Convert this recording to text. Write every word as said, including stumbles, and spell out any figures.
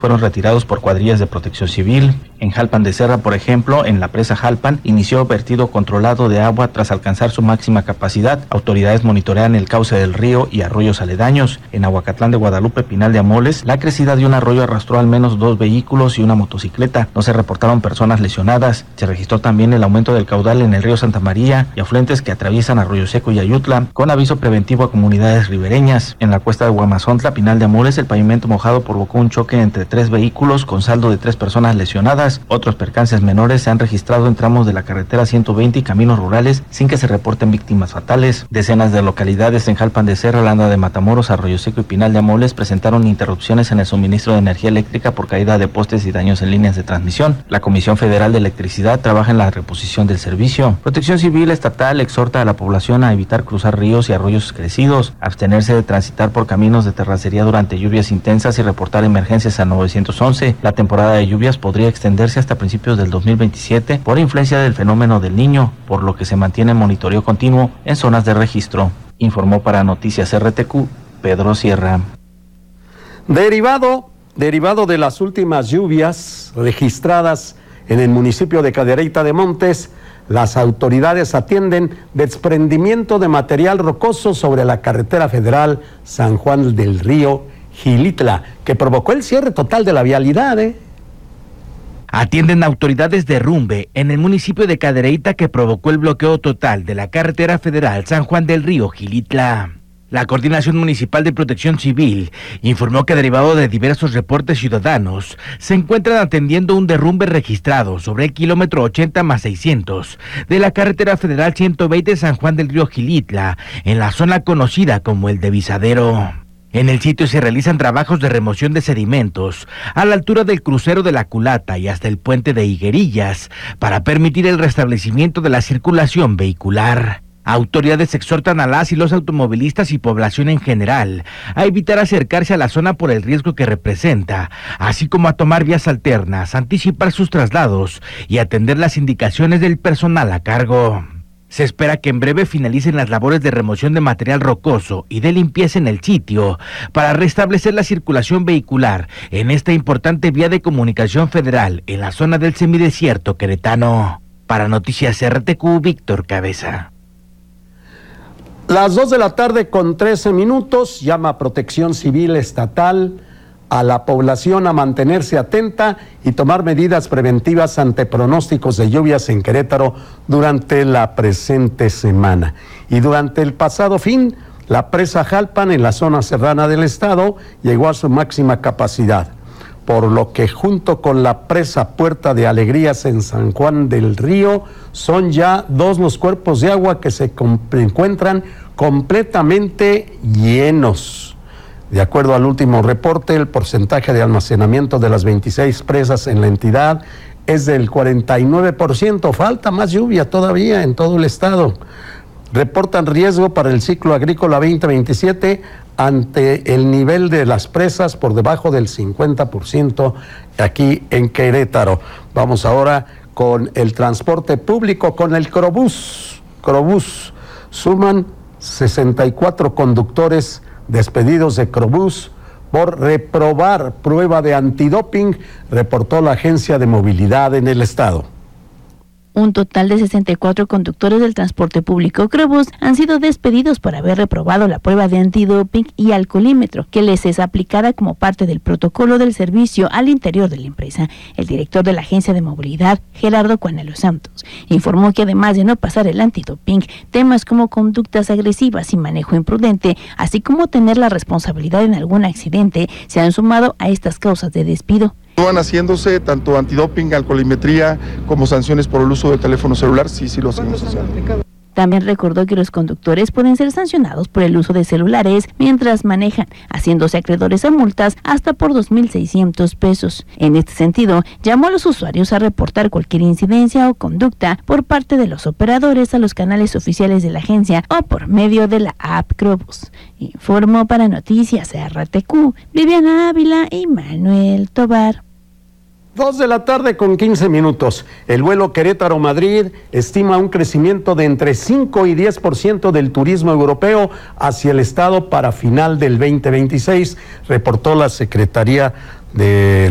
fueron retirados por cuadrillas de protección civil. En Jalpan de Serra, por ejemplo, en la presa Jalpan, inició vertido controlado de agua tras alcanzar su máxima capacidad. Autoridades monitorean el cauce del río y arroyos aledaños. En Aguacatlán de Guadalupe, Pinal de Amoles, la crecida de un arroyo arrastró al menos dos vehículos y una motocicleta. No se reportaron personas lesionadas. Se registró también el aumento del caudal en el río Santa María y afluentes que atraviesan Arroyo Seco y Ayutla, con aviso preventivo a comunidades ribereñas. En la cuesta de Guamazontla, Pinal de Amoles, el pavimento mojado provocó un choque entre tres vehículos con saldo de tres personas lesionadas. Otros percances menores se han registrado en tramos de la carretera ciento veinte y caminos rurales sin que se reporten víctimas fatales. Decenas de localidades en Jalpan de Serra, Landa de Matamoros, Arroyo Seco y Pinal de Amoles presentaron interrupciones en el suministro de energía eléctrica por caída de postes y daños en líneas de transmisión. La Comisión Federal de Electricidad trabaja en la reposición del servicio. Protección Civil Estatal exhorta a la población a evitar cruzar ríos y arroyos crecidos, abstenerse de transitar por caminos de terracería durante lluvias intensas y reportar emergencias a nueve once. La temporada de lluvias podría extenderse hasta principios del dos mil veintisiete por influencia del fenómeno del Niño, por lo que se mantiene monitoreo continuo en zonas de registro. Informó para Noticias R T Q, Pedro Sierra. Derivado, derivado de las últimas lluvias registradas en el municipio de Cadereyta de Montes, las autoridades atienden desprendimiento de material rocoso sobre la carretera federal San Juan del Río, Gilitla, que provocó el cierre total de la vialidad, ¿eh? Atienden autoridades derrumbe en el municipio de Cadereyta que provocó el bloqueo total de la carretera federal San Juan del Río, Gilitla. La Coordinación Municipal de Protección Civil informó que, derivado de diversos reportes ciudadanos, se encuentran atendiendo un derrumbe registrado sobre el kilómetro ochenta más seiscientos de la carretera federal ciento veinte San Juan del Río, Gilitla, en la zona conocida como el Devisadero. En el sitio se realizan trabajos de remoción de sedimentos a la altura del crucero de la Culata y hasta el puente de Higuerillas para permitir el restablecimiento de la circulación vehicular. Autoridades exhortan a las y los automovilistas y población en general a evitar acercarse a la zona por el riesgo que representa, así como a tomar vías alternas, anticipar sus traslados y atender las indicaciones del personal a cargo. Se espera que en breve finalicen las labores de remoción de material rocoso y de limpieza en el sitio para restablecer la circulación vehicular en esta importante vía de comunicación federal en la zona del semidesierto queretano. Para Noticias R T Q, Víctor Cabeza. Las dos de la tarde con trece minutos, llama Protección Civil Estatal a la población a mantenerse atenta y tomar medidas preventivas ante pronósticos de lluvias en Querétaro durante la presente semana. Y durante el pasado fin, la presa Jalpan en la zona serrana del estado llegó a su máxima capacidad, por lo que junto con la presa Puerta de Alegrías en San Juan del Río, son ya dos los cuerpos de agua que se encuentran completamente llenos. De acuerdo al último reporte, el porcentaje de almacenamiento de las veintiséis presas en la entidad es del cuarenta y nueve por ciento. Falta más lluvia todavía en todo el estado. Reportan riesgo para el ciclo agrícola veinte veintisiete ante el nivel de las presas por debajo del cincuenta por ciento aquí en Querétaro. Vamos ahora con el transporte público, con el Crobús. Crobús suman sesenta y cuatro conductores despedidos de Crobús por reprobar prueba de antidoping, reportó la Agencia de Movilidad en el estado. Un total de sesenta y cuatro conductores del transporte público Crobús han sido despedidos por haber reprobado la prueba de antidoping y alcoholímetro que les es aplicada como parte del protocolo del servicio al interior de la empresa. El director de la Agencia de Movilidad, Gerardo Cuanelo Santos, informó que además de no pasar el antidoping, temas como conductas agresivas y manejo imprudente, así como tener la responsabilidad en algún accidente, se han sumado a estas causas de despido. Van haciéndose tanto antidoping, alcoholimetría, como sanciones por el uso del teléfono celular, sí, sí lo seguimos haciendo. También recordó que los conductores pueden ser sancionados por el uso de celulares mientras manejan, haciéndose acreedores a multas hasta por dos mil seiscientos pesos. En este sentido, llamó a los usuarios a reportar cualquier incidencia o conducta por parte de los operadores a los canales oficiales de la agencia o por medio de la app Crobús. Informó para Noticias R T Q, Viviana Ávila y Manuel Tobar. Dos de la tarde con quince minutos. El vuelo Querétaro-Madrid estima un crecimiento de entre cinco y diez por ciento del turismo europeo hacia el estado para final del veinte veintiséis, reportó la Secretaría de